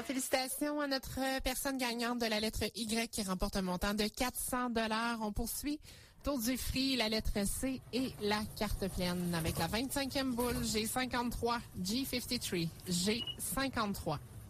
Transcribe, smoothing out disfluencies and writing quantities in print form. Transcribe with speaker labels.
Speaker 1: Félicitations à notre personne gagnante de la lettre Y qui remporte un montant de 400 $. On poursuit. Tour du Free, la lettre C et la carte pleine avec la 25e boule G53, G53, G53.